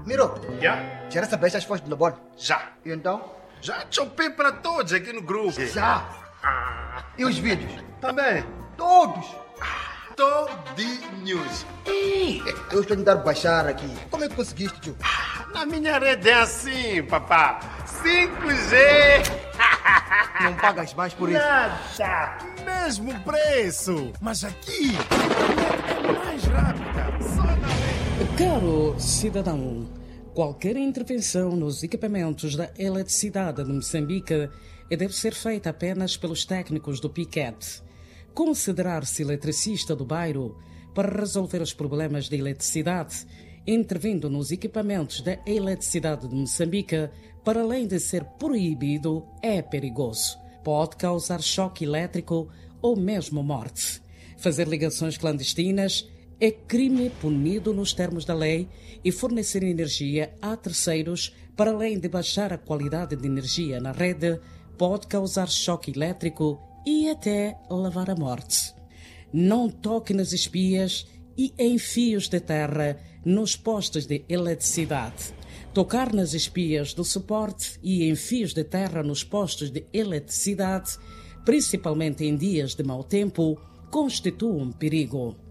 Miro, Já? já recebeste as fotos do Lobon? Já. E então? Já chopei para todos aqui no grupo. Já. E os vídeos? Também. Todos. Todinhos. Ei, eu estou a tentar baixar aqui. Como é que conseguiste, tio? Na minha rede é assim, papá. 5G. Não pagas mais por isso? Nada. Mesmo preço, mas aqui é mais rápida. Só na rede. Caro cidadão, qualquer intervenção nos equipamentos da eletricidade de Moçambique deve ser feita apenas pelos técnicos do PIQET. Considerar-se eletricista do bairro para resolver os problemas de eletricidade, intervindo nos equipamentos da eletricidade de Moçambique, para além de ser proibido, é perigoso. Pode causar choque elétrico ou mesmo morte. Fazer ligações clandestinas é crime punido nos termos da lei e fornecer energia a terceiros, para além de baixar a qualidade de energia na rede, pode causar choque elétrico e até levar à morte. Não toque nas espias e em fios de terra nos postos de eletricidade. Tocar nas espias do suporte e em fios de terra nos postos de eletricidade, principalmente em dias de mau tempo, constitui um perigo.